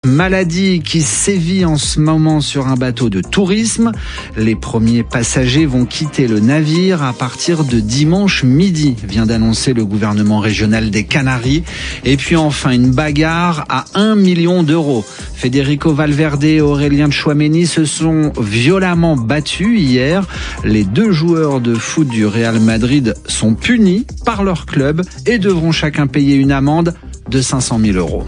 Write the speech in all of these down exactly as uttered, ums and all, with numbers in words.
Maladie qui sévit en ce moment sur un bateau de tourisme. Les premiers passagers vont quitter le navire à partir de dimanche midi, vient d'annoncer le gouvernement régional des Canaries. Et puis enfin, une bagarre à un million d'euros. Federico Valverde et Aurélien Tchouaméni se sont violemment battus hier. Les deux joueurs de foot du Real Madrid sont punis par leur club et devront chacun payer une amende de cinq cent mille euros.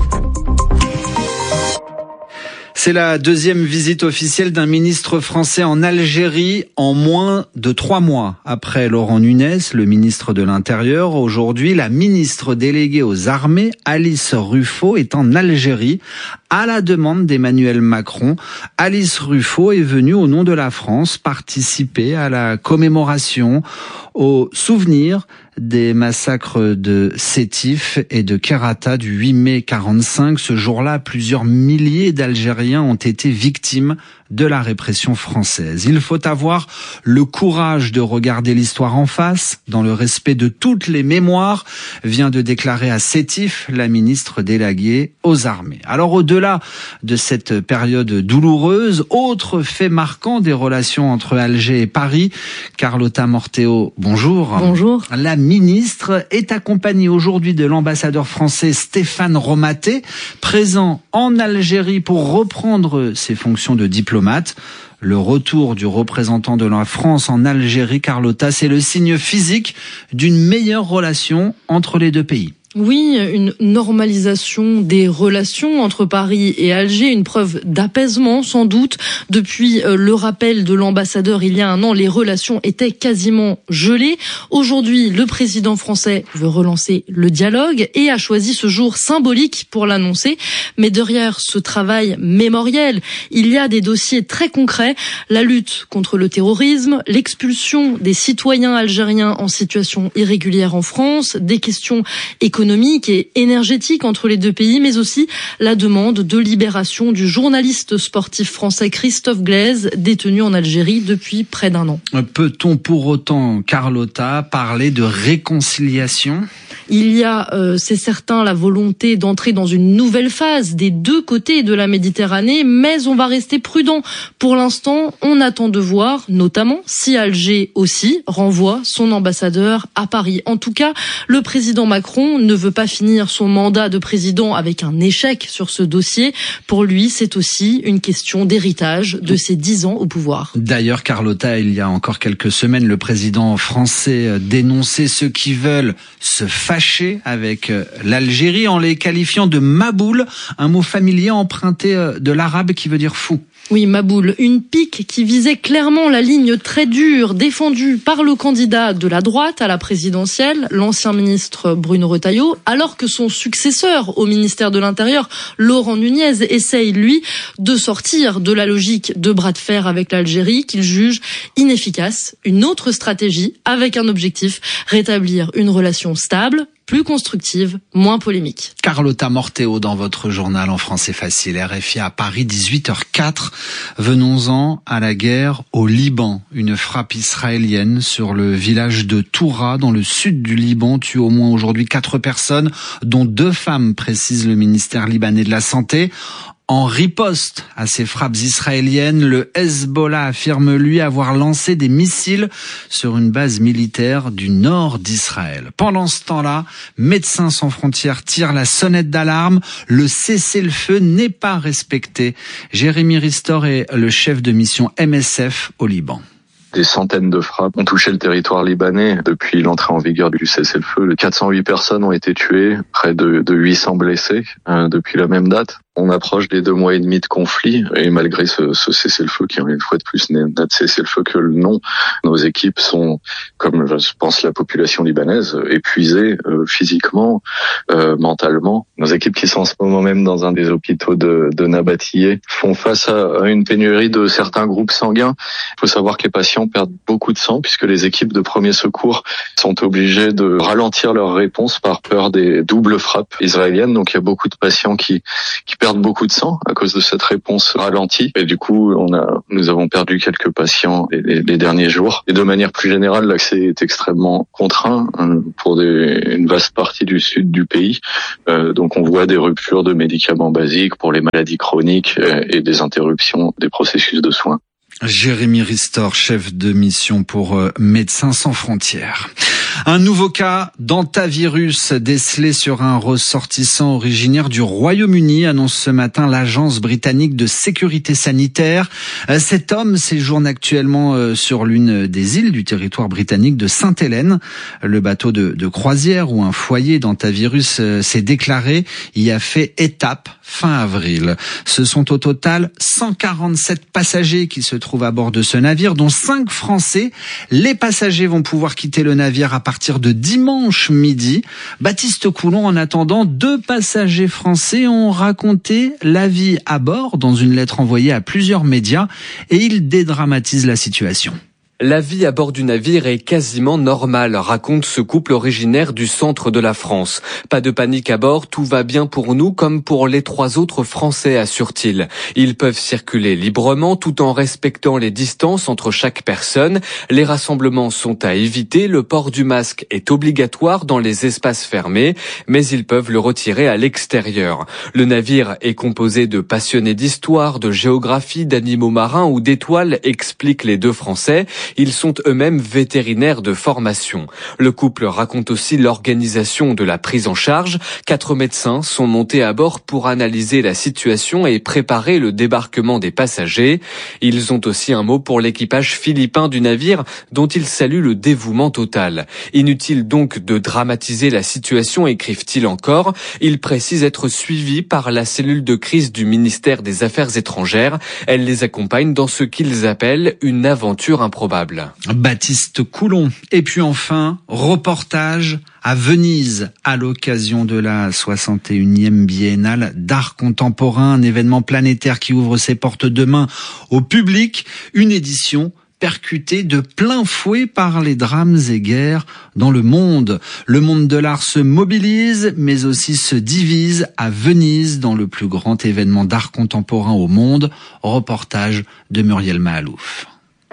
C'est la deuxième visite officielle d'un ministre français en Algérie en moins de trois mois. Après Laurent Nunez, le ministre de l'Intérieur, aujourd'hui, la ministre déléguée aux armées, Alice Rufo, est en Algérie à la demande d'Emmanuel Macron. Alice Rufo est venue au nom de la France participer à la commémoration, au souvenir des massacres de Sétif et de Kerata du huit mai quarante-cinq. Ce jour-là, plusieurs milliers d'Algériens ont été victimes de la répression française. Il faut avoir le courage de regarder l'histoire en face, dans le respect de toutes les mémoires, vient de déclarer à Sétif la ministre déléguée aux armées. Alors au-delà de cette période douloureuse, autre fait marquant des relations entre Alger et Paris, Carlotta Morteo, bonjour. Bonjour. La ministre est accompagnée aujourd'hui de l'ambassadeur français Stéphane Romaté, présent en Algérie pour reprendre ses fonctions de diplomate. Le retour du représentant de la France en Algérie, Carlotta, c'est le signe physique d'une meilleure relation entre les deux pays. Oui, une normalisation des relations entre Paris et Alger, une preuve d'apaisement sans doute. Depuis le rappel de l'ambassadeur il y a un an, les relations étaient quasiment gelées. Aujourd'hui, le président français veut relancer le dialogue et a choisi ce jour symbolique pour l'annoncer. Mais derrière ce travail mémoriel, il y a des dossiers très concrets. La lutte contre le terrorisme, l'expulsion des citoyens algériens en situation irrégulière en France, des questions économiques économique et énergétique entre les deux pays, mais aussi la demande de libération du journaliste sportif français Christophe Glaise, détenu en Algérie depuis près d'un an. Peut-on pour autant, Carlotta, parler de réconciliation ? Il y a, euh, c'est certain, la volonté d'entrer dans une nouvelle phase des deux côtés de la Méditerranée, mais on va rester prudent. Pour l'instant, on attend de voir, notamment si Alger aussi renvoie son ambassadeur à Paris. En tout cas, le président Macron ne veut pas finir son mandat de président avec un échec sur ce dossier. Pour lui, c'est aussi une question d'héritage de ses dix ans au pouvoir. D'ailleurs, Carlotta, il y a encore quelques semaines, le président français dénonçait ceux qui veulent se fâcher avec l'Algérie en les qualifiant de maboule, un mot familier emprunté de l'arabe qui veut dire fou. Oui, maboule, une pique qui visait clairement la ligne très dure défendue par le candidat de la droite à la présidentielle, l'ancien ministre Bruno Retailleau, alors que son successeur au ministère de l'Intérieur, Laurent Nunez, essaye, lui, de sortir de la logique de bras de fer avec l'Algérie qu'il juge inefficace. Une autre stratégie avec un objectif, rétablir une relation stable, plus constructive, moins polémique. Carlotta Morteo dans votre journal en français facile, R F I à Paris, dix-huit heures quatre. Venons-en à la guerre au Liban. Une frappe israélienne sur le village de Toura, dans le sud du Liban, tue au moins aujourd'hui quatre personnes, dont deux femmes, précise le ministère libanais de la Santé. En riposte à ces frappes israéliennes, le Hezbollah affirme lui avoir lancé des missiles sur une base militaire du nord d'Israël. Pendant ce temps-là, Médecins sans frontières tire la sonnette d'alarme. Le cessez-le-feu n'est pas respecté. Jérémy Ristor est le chef de mission M S F au Liban. Des centaines de frappes ont touché le territoire libanais depuis l'entrée en vigueur du cessez-le-feu. quatre cent huit personnes ont été tuées, près de, de huit cents blessés euh, depuis la même date. On approche des deux mois et demi de conflit et malgré ce, ce cessez-le-feu qui, une fois de plus, n'est un cessez-le-feu que le nom, nos équipes sont, comme je pense la population libanaise, épuisées euh, physiquement, euh, mentalement. Nos équipes qui sont en ce moment même dans un des hôpitaux de, de Nabatillé font face à, à une pénurie de certains groupes sanguins. Il faut savoir que les patients perdent beaucoup de sang puisque les équipes de premiers secours sont obligées de ralentir leur réponse par peur des doubles frappes israéliennes. Donc il y a beaucoup de patients qui, qui perdent beaucoup de sang à cause de cette réponse ralentie. Et du coup, on a, nous avons perdu quelques patients les, les, les derniers jours. Et de manière plus générale, l'accès est extrêmement contraint hein, pour des, une vaste partie du sud du pays. Euh, donc, on voit des ruptures de médicaments basiques pour les maladies chroniques euh, et des interruptions des processus de soins. Jérémy Ristor, chef de mission pour euh, Médecins sans frontières. Un nouveau cas d'hantavirus décelé sur un ressortissant originaire du Royaume-Uni, annonce ce matin l'agence britannique de sécurité sanitaire. Cet homme séjourne actuellement sur l'une des îles du territoire britannique de Sainte-Hélène. Le bateau de, de croisière où un foyer d'hantavirus s'est déclaré y a fait étape fin avril. Ce sont au total cent quarante-sept passagers qui se trouvent à bord de ce navire, dont cinq Français. Les passagers vont pouvoir quitter le navire à partir de dimanche midi. Baptiste Coulon, en attendant, deux passagers français ont raconté la vie à bord dans une lettre envoyée à plusieurs médias et ils dédramatisent la situation. La vie à bord du navire est quasiment normale, raconte ce couple originaire du centre de la France. Pas de panique à bord, tout va bien pour nous comme pour les trois autres Français, assure-t-il. Ils peuvent circuler librement tout en respectant les distances entre chaque personne. Les rassemblements sont à éviter, le port du masque est obligatoire dans les espaces fermés, mais ils peuvent le retirer à l'extérieur. Le navire est composé de passionnés d'histoire, de géographie, d'animaux marins ou d'étoiles, expliquent les deux Français. Ils sont eux-mêmes vétérinaires de formation. Le couple raconte aussi l'organisation de la prise en charge. Quatre médecins sont montés à bord pour analyser la situation et préparer le débarquement des passagers. Ils ont aussi un mot pour l'équipage philippin du navire, dont ils saluent le dévouement total. Inutile donc de dramatiser la situation, écrivent-ils encore. Ils précisent être suivis par la cellule de crise du ministère des Affaires étrangères. Elle les accompagne dans ce qu'ils appellent une aventure improbable. Baptiste Coulon. Et puis enfin, reportage à Venise à l'occasion de la soixante et unième biennale d'art contemporain, un événement planétaire qui ouvre ses portes demain au public, une édition percutée de plein fouet par les drames et guerres dans le monde. Le monde de l'art se mobilise, mais aussi se divise à Venise dans le plus grand événement d'art contemporain au monde. Reportage de Muriel Mahalouf.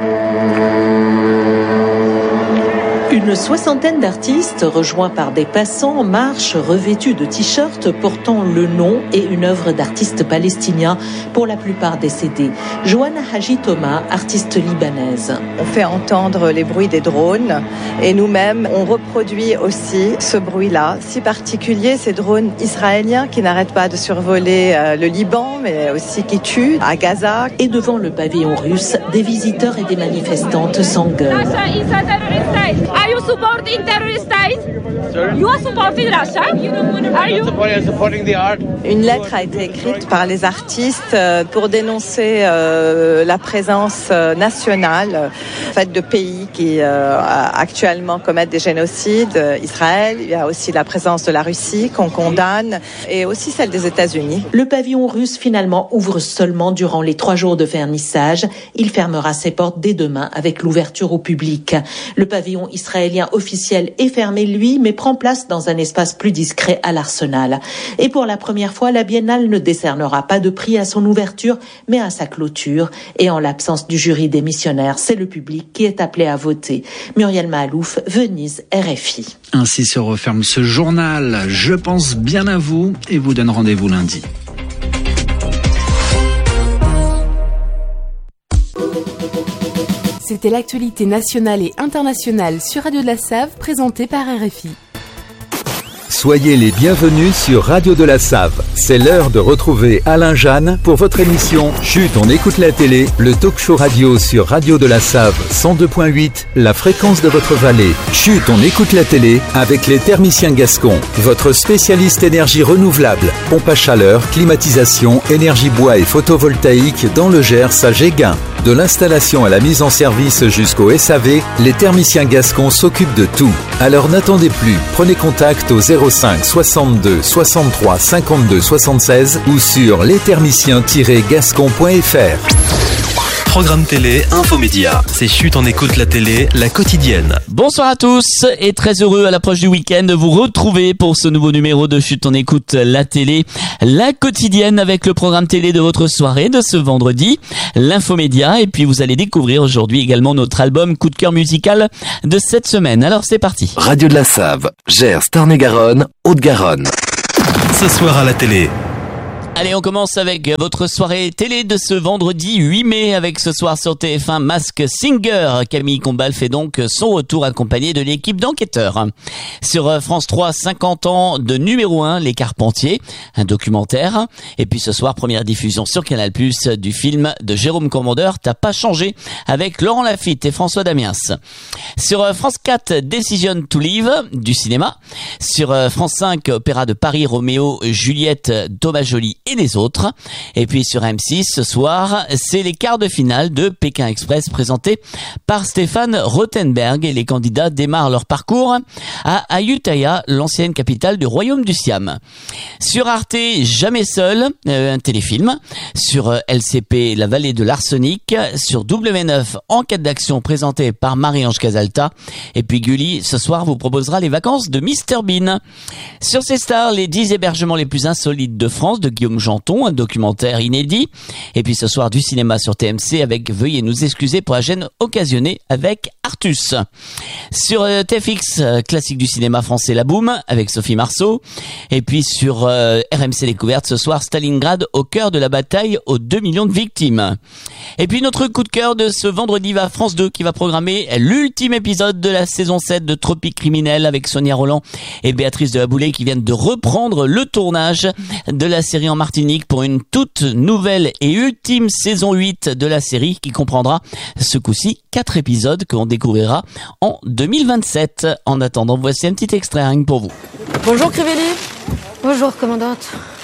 Une soixantaine d'artistes, rejoints par des passants, marchent revêtus de t-shirts portant le nom et une œuvre d'artistes palestiniens, pour la plupart décédés. Johanna Haji Thomas, artiste libanaise. On fait entendre les bruits des drones et nous-mêmes, on reproduit aussi ce bruit-là, si particulier, ces drones israéliens qui n'arrêtent pas de survoler euh, le Liban, mais aussi qui tuent à Gaza. Et devant le pavillon russe, des visiteurs et des manifestantes s'engueulent. Are you supporting terrorist state? You are supporting Russia? Are you? Supporting the art. Une lettre a été écrite par les artistes pour dénoncer euh, la présence nationale en fait, de pays qui euh, actuellement commettent des génocides. Israël, il y a aussi la présence de la Russie qu'on condamne et aussi celle des États-Unis. Le pavillon russe finalement ouvre seulement durant les trois jours de vernissage. Il fermera ses portes dès demain avec l'ouverture au public. Le pavillon israélien officiel est fermé, lui, mais prend place dans un espace plus discret à l'Arsenal. Et pour la première fois, la Biennale ne décernera pas de prix à son ouverture, mais à sa clôture. Et en l'absence du jury des missionnaires, c'est le public qui est appelé à voter. Muriel Mahalouf, Venise, R F I. Ainsi se referme ce journal. Je pense bien à vous et vous donne rendez-vous lundi. C'était l'actualité nationale et internationale sur Radio de la Save, présentée par R F I. Soyez les bienvenus sur Radio de la Save. C'est l'heure de retrouver Alain Jeanne pour votre émission Chut, on écoute la télé, le talk show radio sur Radio de la Save cent deux virgule huit, la fréquence de votre vallée. Chut, on écoute la télé avec les thermiciens gascons, votre spécialiste énergie renouvelable, pompe à chaleur, climatisation, énergie bois et photovoltaïque dans le Gers à Géguin. De l'installation à la mise en service jusqu'au S A V, les thermiciens gascons s'occupent de tout. Alors n'attendez plus, prenez contact au zéro cinq soixante-deux soixante-trois cinquante-deux soixante-seize ou sur les thermiciens tiret gascon point f r. Programme télé, infomédia. C'est Chut, on écoute la télé, la quotidienne. Bonsoir à tous et très heureux à l'approche du week-end de vous retrouver pour ce nouveau numéro de Chut, on écoute la télé, la quotidienne avec le programme télé de votre soirée de ce vendredi, l'infomédia, et puis vous allez découvrir aujourd'hui également notre album coup de cœur musical de cette semaine. Alors c'est parti. Radio de la Save, Gers, Tarn-et-Garonne, Haute-Garonne. Ce soir à la télé. Allez, on commence avec votre soirée télé de ce vendredi huit mai avec ce soir sur T F un Mask Singer. Camille Combal fait donc son retour accompagné de l'équipe d'enquêteurs. Sur France trois, cinquante ans de numéro un, Les Carpentiers, un documentaire. Et puis ce soir, première diffusion sur Canal plus, du film de Jérôme Commandeur, T'as pas changé, avec Laurent Lafitte et François Damiens. Sur France quatre, Decision to Live, du cinéma. Sur France cinq, Opéra de Paris, Roméo, Juliette, Thomas Joly et les autres. Et puis sur M six, ce soir, c'est les quarts de finale de Pékin Express présentés par Stéphane Rothenberg, et les candidats démarrent leur parcours à Ayutthaya, l'ancienne capitale du royaume du Siam. Sur Arte, Jamais seul, euh, un téléfilm. Sur euh, L C P, La vallée de l'arsenic. Sur W neuf, Enquête d'action présentée par Marie-Ange Casalta. Et puis Gulli, ce soir, vous proposera les vacances de mister Bean. Sur ces stars, les dix hébergements les plus insolites de France de Guillaume Janton, un documentaire inédit. Et puis ce soir, du cinéma sur T M C avec Veuillez nous excuser pour la gêne occasionnée avec Artus. Sur euh, T F X, euh, classique du cinéma français, La Boum avec Sophie Marceau. Et puis sur euh, R M C Découverte, ce soir, Stalingrad au cœur de la bataille aux deux millions de victimes. Et puis notre coup de cœur de ce vendredi va à France deux qui va programmer l'ultime épisode de la saison sept de Tropique criminel avec Sonia Rolland et Béatrice de Aboulay qui viennent de reprendre le tournage de la série en Martinique pour une toute nouvelle et ultime saison huit de la série qui comprendra ce coup-ci quatre épisodes que l'on découvrira en deux mille vingt-sept. En attendant, voici un petit extrait rien que pour vous. Bonjour Crivelli. Bonjour commandante.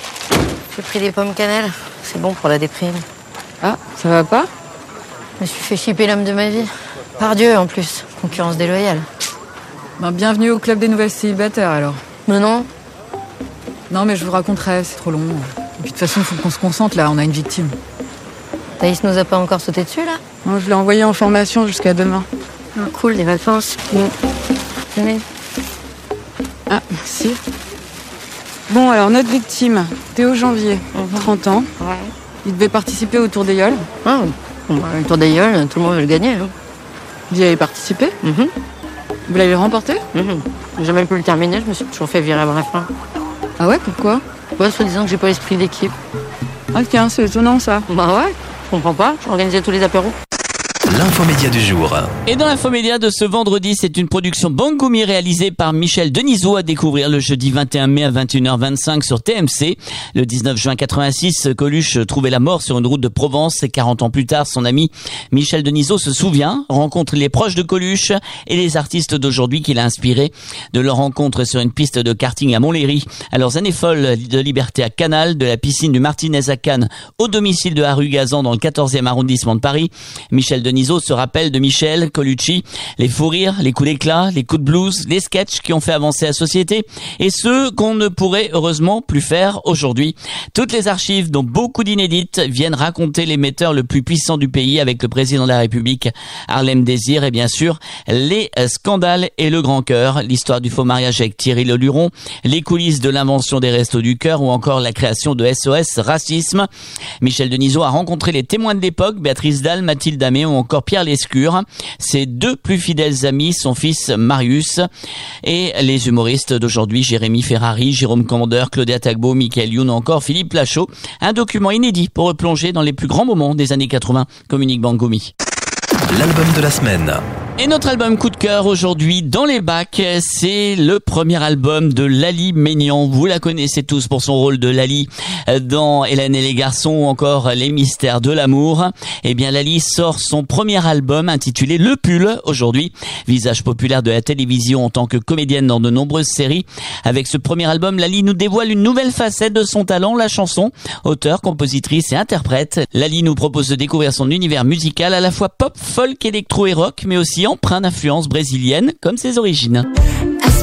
J'ai pris des pommes cannelle, c'est bon pour la déprime. Ah, ça va pas? Je me suis fait chipper l'homme de ma vie. Par Dieu en plus, concurrence déloyale. Ben, bienvenue au club des nouvelles célibataires alors. Mais non. Non mais je vous raconterai, c'est trop long. Et puis de toute façon, il faut qu'on se concentre là, on a une victime. Thaïs nous a pas encore sauté dessus là? Non, je l'ai envoyé en formation jusqu'à demain. Ah, cool, les vacances. Mmh. Tenez. Ah, merci. Bon alors, notre victime, Théo Janvier, mmh. trente ans. Ouais. Il devait participer au Tour des Yoles. Ah, bon, bah, le Tour des Yoles, tout le monde veut le gagner. Hein. Vous y avez participé? Mmh. Vous l'avez remporté? Mmh. J'ai jamais pu le terminer, je me suis toujours fait virer avant la fin. Ah ouais, pourquoi? Ouais, soit disant que j'ai pas l'esprit d'équipe. Ah tiens, c'est étonnant ça. Bah ouais, je comprends pas, j'organisais tous les apéros. L'infomédia du jour. Et dans l'infomédia de ce vendredi, c'est une production Bangoumi réalisée par Michel Denisot à découvrir le jeudi vingt et un mai à vingt et une heures vingt-cinq sur T M C. Le dix-neuf juin quatre-vingt-six, Coluche trouvait la mort sur une route de Provence et quarante ans plus tard, son ami Michel Denisot se souvient, rencontre les proches de Coluche et les artistes d'aujourd'hui qu'il a inspirés de leur rencontre sur une piste de karting à Montlhéry, à leurs années folles de liberté à Canal, de la piscine du Martinez à Cannes au domicile de la rue Gazan dans le quatorzième arrondissement de Paris. Michel Denisot se rappelle de Michel Colucci, les fous rires, les coups d'éclat, les coups de blues, les sketchs qui ont fait avancer la société et ceux qu'on ne pourrait heureusement plus faire aujourd'hui. Toutes les archives, dont beaucoup d'inédites, viennent raconter l'émetteur le plus puissant du pays avec le président de la République, Harlem Désir, et bien sûr les scandales et le grand cœur, l'histoire du faux mariage avec Thierry Leluron, les coulisses de l'invention des Restos du Cœur ou encore la création de S O S Racisme. Michel Denisot a rencontré les témoins de l'époque, Béatrice Dalle, Mathilde Amé ou encore Pierre Lescure, ses deux plus fidèles amis, son fils Marius, et les humoristes d'aujourd'hui, Jérémy Ferrari, Jérôme Commandeur, Claudia Tagbo, Michael Youn ou encore Philippe Lachaud. Un document inédit pour replonger dans les plus grands moments des années quatre-vingts, communique Bangoumi. L'album de la semaine. Et notre album coup de cœur aujourd'hui dans les bacs, c'est le premier album de Laly Maignan. Vous la connaissez tous pour son rôle de Laly dans Hélène et les garçons ou encore Les mystères de l'amour. Eh bien, Laly sort son premier album intitulé Le Pull aujourd'hui. Visage populaire de la télévision en tant que comédienne dans de nombreuses séries. Avec ce premier album, Laly nous dévoile une nouvelle facette de son talent, la chanson. Auteure, compositrice et interprète, Laly nous propose de découvrir son univers musical à la fois pop, folk, électro et rock, mais aussi empreint d'influence brésilienne comme ses origines.